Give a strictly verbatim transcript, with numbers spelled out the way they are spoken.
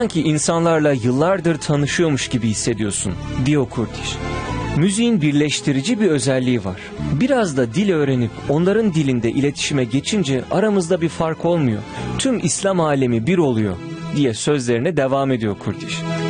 Sanki insanlarla yıllardır tanışıyormuş gibi hissediyorsun, diyor Kurtiş. Müziğin birleştirici bir özelliği var. Biraz da dil öğrenip onların dilinde iletişime geçince aramızda bir fark olmuyor. Tüm İslam alemi bir oluyor, diye sözlerine devam ediyor Kurtiş.